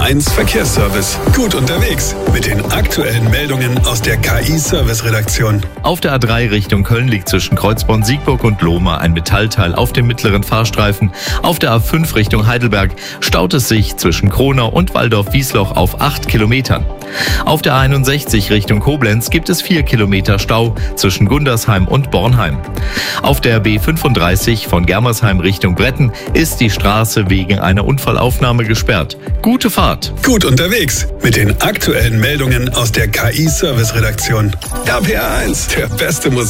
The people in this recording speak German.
RPR1 Verkehrsservice. Gut unterwegs mit den aktuellen Meldungen aus der KI-Service-Redaktion. Auf der A3 Richtung Köln liegt zwischen Kreuzborn-Siegburg und Lohmar ein Metallteil auf dem mittleren Fahrstreifen. Auf der A5 Richtung Heidelberg staut es sich zwischen Kronau und Waldorf-Wiesloch auf 8 Kilometern. Auf der A61 Richtung Koblenz gibt es 4 Kilometer Stau zwischen Gundersheim und Bornheim. Auf der B35 von Germersheim Richtung Bretten ist die Straße wegen einer Unfallaufnahme gesperrt. Gute Fahrt! Gut unterwegs mit den aktuellen Meldungen aus der KI-Service-Redaktion. RPR1, der beste Musik.